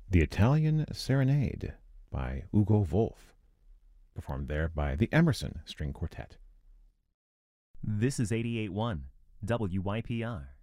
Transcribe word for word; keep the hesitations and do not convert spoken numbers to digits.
The Italian Serenade by Ugo Wolf, performed there by the Emerson String Quartet. This is eighty-eight point one W Y P R.